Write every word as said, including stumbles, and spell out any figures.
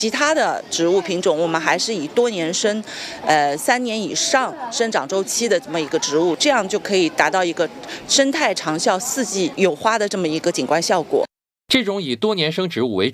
其他的植物品种，我们还是以多年生，呃，三年以上生长周期的这么一个植物，这样就可以达到一个生态长效、四季有花的这么一个景观效果。 这种以多年生植物为